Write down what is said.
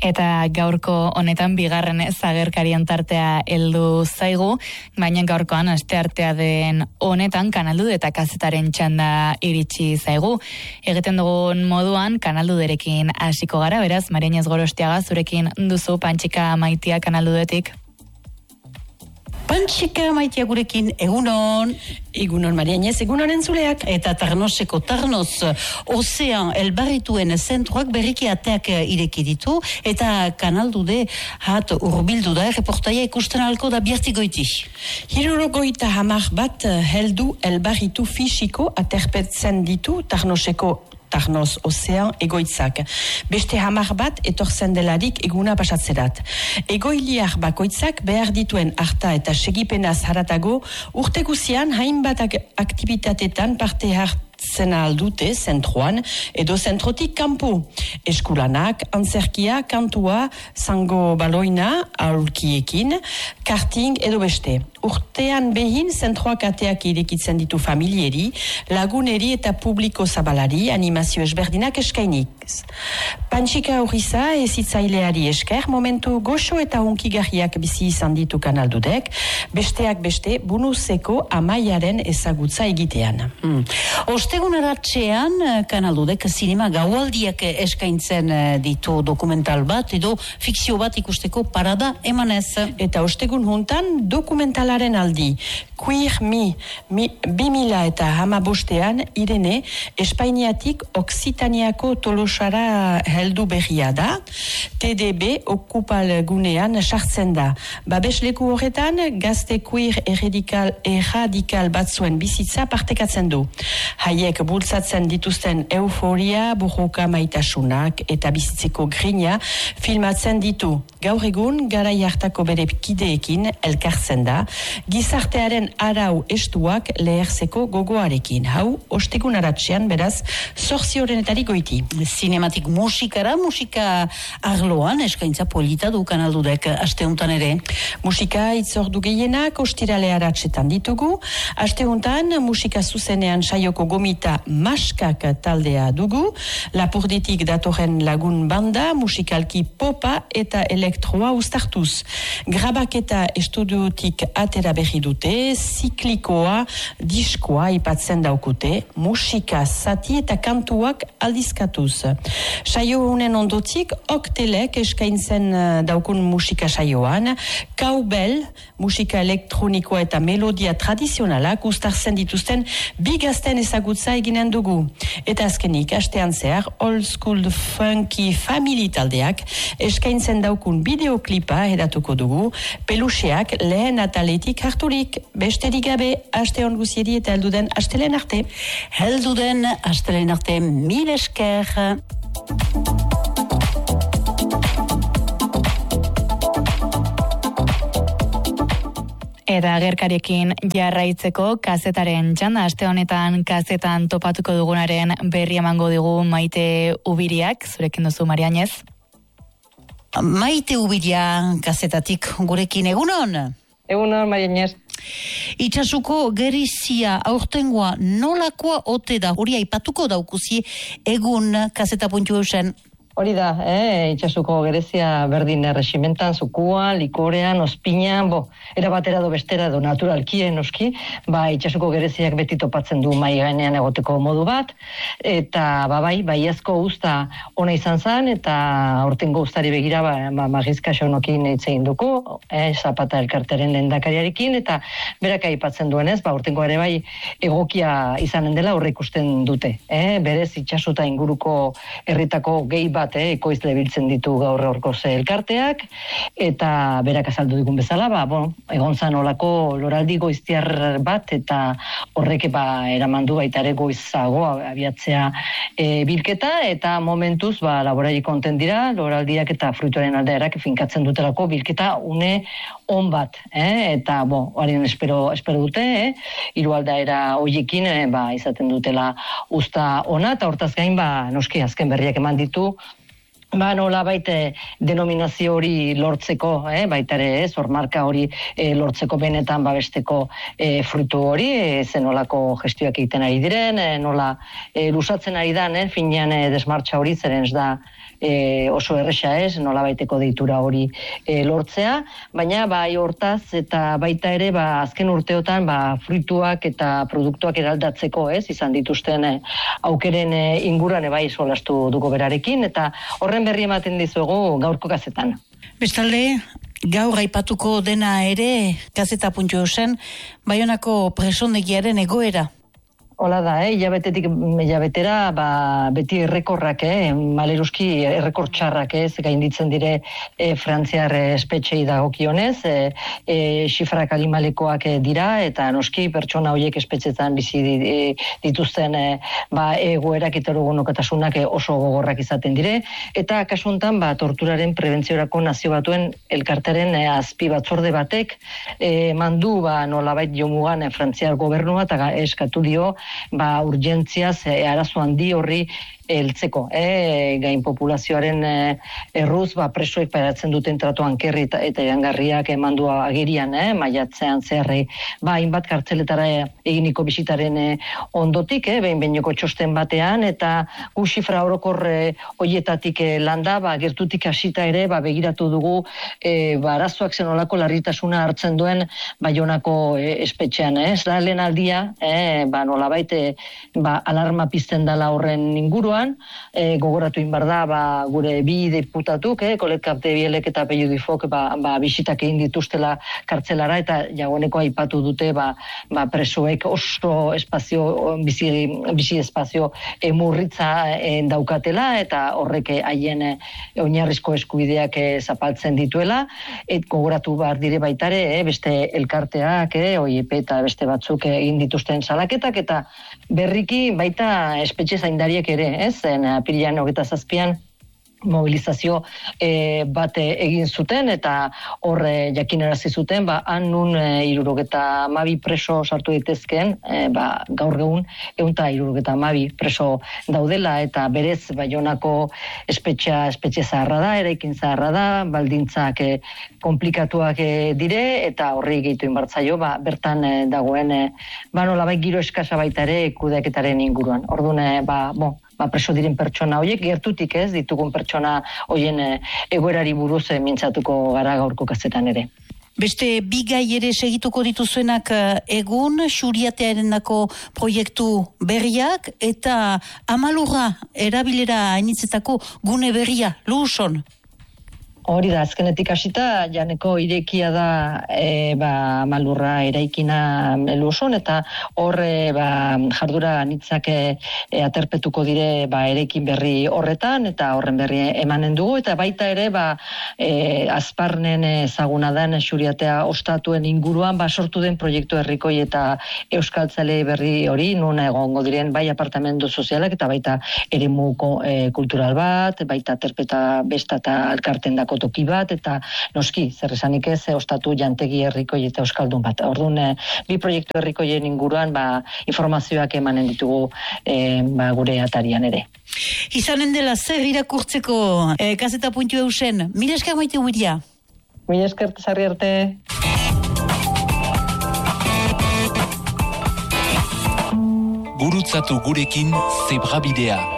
Eta gaurko honetan bigarren agerkarien tartea heldu zaigu, baina gaurkoan asteartea den honetan Kanaldude eta kazetaren txanda iritsi zaigu. Egiten dugun moduan Kanalduderekin hasiko gara, beraz, Marianez Gorostiaga, zurekin duzu Pantxika Maitia Kanaldudetik. Pantxika Maitia gurekin, egunon. Egunon, Marianez, egunon entzuleak. Eta Tarnoseko Tarnos Ozean elbarrituen zentruak berriki ateak ireki ditu, eta Kanaldude hat urbildu da, reportaia ikusten alko da Bierti Goiti. 50 bat heldu elbarritu fisiko aterpetzen ditu Tarnos Ozean egoitzak. Beste 10 bat etortzen delarik eguna pasatzerat. Egoiliar bakoitzak behar dituen harta eta segipenaz haratago urte guzian hainbat aktivitatetan parte hartzen aldute zentruan edo zentrotik kanpo. Eskulanak, antzerkia, kantua, zango baloina, aulkiekin, karting edo beste. Urtean behin zentroak ateak irekitzen ditu familieri, laguneri eta publiko zabalari animazio esberdinak eskainik. Pantxika Urriza ezitzaileari esker momentu goxo eta hunkigarriak bizi izan ditu Kanaldudek, besteak beste bunuzeko amaiaren ezagutza egitean. Ostegun aratxean Kanaldudek zinema gaualdiak eskaintzen ditu dokumental bat edo fikzio bat ikusteko parada emanez. Eta ostegun juntan dokumentalaren aldi. Queer Me 2015 Irene Espainiatik Oksitaniako Tolosara heldu berria da. TDB okupal gunean sartzen da. Babesleku horretan gazte queer erradikal batzuen bizitza partekatzen du. Haiek bultzatzen dituzten euforia, burroka maitasunak eta bizitzeko grina filmatzen ditu. Gaur egun garai hartako bere kideekin elkartzen da, gizartearen arau estuak leherzeko gogoarekin. Hau, ostegun aratxean, beraz, 8 horrenetarik goiti. Zinematik musika arloan eskaintza polita du Kanaldudek asteuntan ere. Musika itzordu gehienak ostirale aratsetan ditugu. Asteuntan musika zuzenean saioko gomita Maskak taldea dugu. Lapurditik datorren lagun banda, musikalki popa eta elektroa uztartuz. Grabaketa estudiotik atera berri dute, ziklikoa, diskoa ipatzen daukute, musika, zati eta kantuak aldizkatuz. Saio honen ondotik, oktelek eskaintzen daukun musika saioan, kaubel, musika elektronikoa eta melodia tradizionalak uztartzen dituzten bigazten ezagutza eginen dugu. Eta azkenik, astean zehar, old school funky family taldeak eskaintzen daukun bideoklipa edatuko dugu, peluxeak lehen ataletik harturik, besterik gabe, aste hon guzieri eta helduden astelen arte. Helduden astelen arte, mil esker. Eta agerkariekin jarraitzeko kazetaren txanda, aste honetan kazetan topatuko dugunaren berri emango digu Maite Ubiriak, zurekin duzu Marianez. Maite Ubiria kazetatik gurekin, egunon? Egunon, Marianez. Itxasuko gerizia aurtengoa nolakoa ote da, hori aipatuko daukuzi egun kazeta.eusen. Hori da, itxasuko gerezia berdin erreximentan, zukuan, likorean, ospinan, era batera do bestera do naturalkien oski, itxasuko gereziak beti topatzen du mai gainean egoteko modu bat, eta baiezko usta ona izan zen, eta aurtengo ustari begira magizka xaunokin eitzein duko, Zapata elkarteren lehendakariarekin, eta berak aipatzen duenez, aurtengo ere bai egokia izanen dela horre ikusten dute. Berez itxasuta inguruko herritako gehi bat ekoizle biltzen ditu gaur horko elkarteak, eta berak azaldu digun bezala, egon zan olako loraldi goiztiar bat, eta horrek eraman du baita ere goizago abiatzea bilketa, eta momentuz laborari konten dira, loraldiak eta fruituaren aldearak finkatzen dutelako bilketa une on bat, eta harien espero dute, hiru aldaera horiekin izaten dutela usta ona, eta hortaz gain noski azken berriak eman ditu nola baite denominazio hori lortzeko, baita ere, marka hori lortzeko benetan babesteko frutu hori, zenolako gestioak egiten ari diren, nola lusatzen ari dan, finean desmartxa hori, zeren ez da oso erresa ez, nola baiteko deitura hori lortzea, baina bai hortaz eta baita ere azken urteotan fruituak eta produktuak eraldatzeko izan dituzten aukeren inguruan bai solastu dugu berarekin, eta horren berri ematen dizuegu gaurko kazetan. Bestalde, gaur aipatuko dena ere, kazeta.eu zen, Baionako presondegiaren egoera. Hola da, hilabetera beti errekorrak, maleruski errekor txarrak gainditzen dire frantziar espetxei dagokionez, xifrak alimalekoak dira, eta noski pertsona horiek espetxetan bizi dituzten egoerak eta egunerokotasunak oso gogorrak izaten dire, eta kasu honetan torturaren prebentziorako Nazio Batuen elkarteren azpi batzorde batek mandu nolabait jomugan frantziar gobernua eta eskatu dio urgentziaz arazo handi horri heltzeko, gain populazioaren erruz, presoek pairatzen duten tratu ankerri eta irangarriak mandua agerian, maiatzean zerri, hainbat kartzeletara eginiko bisitaren ondotik, behin-behineko txosten batean, eta gu xifra orokor hoietatik landa, gertutik hasita ere, begiratu dugu, arazoak zenolako larritasuna hartzen duen Baionako espetxean, ez da lehen aldia, nolabait, alarma pizten dela horren inguruan, gogoratu inbar da gure bi deputatuk, Kolet Kapdebielek eta Pello Difok bisitak egin dituztela kartzelara, eta jagoneko aipatu dute presoek oso espazio, bizi espazio murritza daukatela, eta horrek haien oinarrizko eskubideak zapaltzen dituela, gogoratu behar dire baitare, beste elkarteak, OIP eta beste batzuk egin dituzten salaketak, eta berriki baita espetxe zaindariek ere, zen apirilean 27an mobilizazio bat egin zuten, eta horre jakinarazi zuten, han nun 72 preso sartu ditezkeen, gaur egun 172 preso daudela, eta berez Baionako espetxe zaharra da, eraikin zaharra da, baldintzak komplikatuak dire, eta horri gehitu inbartzaio, bertan dagoen, nolabait giro eskasa baita ere kudeaketaren inguruan. Orduan, preso diren pertsona horiek, gertutik ez ditugun pertsona horien egoerari buruz mintzatuko gara gaurko kazetan ere. Beste bi gai ere segituko dituzuenak egun, Xuriatearendako proiektu berriak, eta Amalurra erabilera hainitzetako gune berria, Luson. Hori da, azkenetik hasita, janeko irekia da Amalurra eraikina Luson, eta hor jardura anitzak aterpetuko dire eraikin berri horretan, eta horren berri emanen dugu, eta baita ere azparnen ezaguna den Xuriatea ostatuen inguruan sortu den proiektu herrikoi eta euskaltzale berri hori, nun egongo diren bai apartamendu sozialak, eta baita eremu kultural bat, baita aterpeta besta eta alkarten dako toki bat, eta noski, zer esanik ez, ostatu jantegi herrikoi eta euskaldun bat. Orduan, bi proiektu herrikoien inguruan informazioak emanen ditugu gure atarian ere. Izanen dela zer irakurtzeko kazeta.eu zen, mila esker maite huiria. Mila esker sarri arte. Gurutzatu gurekin Zebrabidea.